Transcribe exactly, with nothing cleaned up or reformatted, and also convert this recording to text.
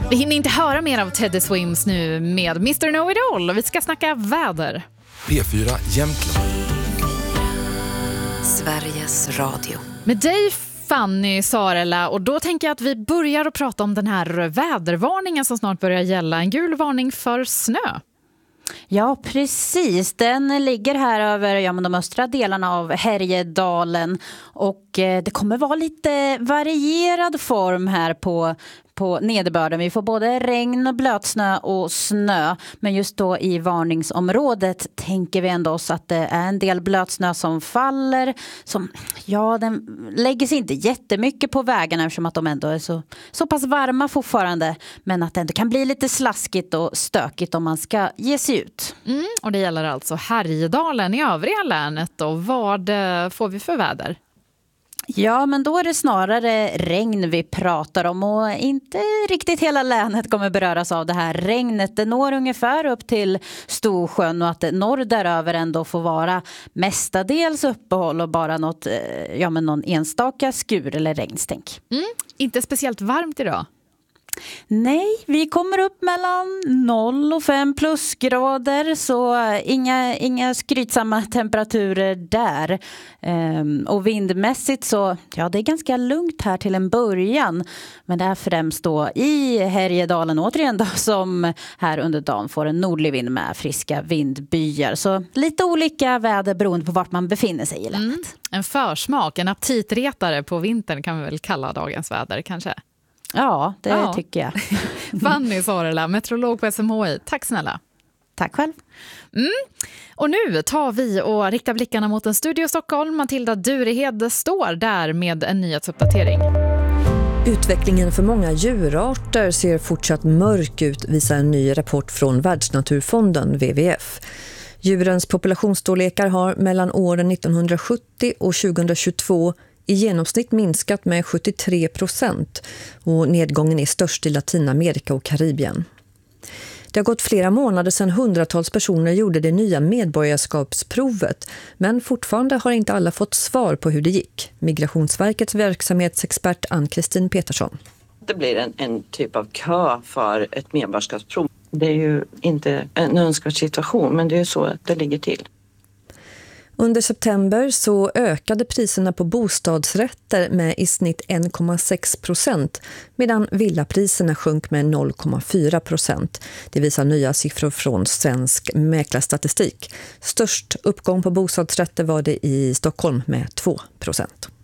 Vi hinner inte höra mer av Teddy Swims nu med mister Know-It-All. Vi ska snacka väder. P fyra Jämtland. Sveriges Radio. Med dig Fanny Sarela, och då tänker jag att vi börjar att prata om den här vädervarningen som snart börjar gälla. En gul varning för snö. Ja, precis. Den ligger här över ja, men de östra delarna av Härjedalen och eh, det kommer vara lite varierad form här på på nederbörden. Vi får både regn och blötsnö och snö. Men just då i varningsområdet tänker vi ändå oss att det är en del blötsnö som faller. Som, ja, den lägger sig inte jättemycket på vägarna eftersom att de ändå är så, så pass varma fortfarande. Men att det ändå kan bli lite slaskigt och stökigt om man ska ge sig ut. Mm, och det gäller alltså Härjedalen i övriga länet. Och vad får vi för väder? Ja, men då är det snarare regn vi pratar om och inte riktigt hela länet kommer beröras av det här regnet. Det når ungefär upp till Storsjön och att det norr däröver ändå får vara mestadels uppehåll och bara något, ja, men någon enstaka skur eller regnstänk. Mm, inte speciellt varmt idag. Nej, vi kommer upp mellan noll och fem plusgrader så inga, inga skrytsamma temperaturer där. Ehm, och vindmässigt så, ja det är ganska lugnt här till en början. Men det är främst då i Härjedalen återigen då, som här under dagen får en nordlig vind med friska vindbyar. Så lite olika väder beroende på vart man befinner sig i länet. Mm, en försmak, en aptitretare på vintern kan vi väl kalla dagens väder kanske. Ja, det ja. tycker jag. Fanny Sarela, meteorolog på S M H I. Tack snälla. Tack själv. Mm. Och nu tar vi och riktar blickarna mot en studio i Stockholm. Matilda Durehed står där med en nyhetsuppdatering. Utvecklingen för många djurarter ser fortsatt mörk ut, visar en ny rapport från Världsnaturfonden, W W F. Djurens populationsstorlekar har mellan åren nittonhundrasjuttio och tjugohundratjugotvå i genomsnitt minskat med sjuttiotre procent och nedgången är störst i Latinamerika och Karibien. Det har gått flera månader sedan hundratals personer gjorde det nya medborgarskapsprovet, men fortfarande har inte alla fått svar på hur det gick. Migrationsverkets verksamhetsexpert Ann-Kristin Petersson. Det blir en, en typ av kö för ett medborgarskapsprov. Det är ju inte en önskvärd situation, men det är ju så att det ligger till. Under september så ökade priserna på bostadsrätter med i snitt en komma sex procent medan villapriserna sjönk med noll komma fyra procent. Det visar nya siffror från Svensk mäklarstatistik. Störst uppgång på bostadsrätter var det i Stockholm med två procent.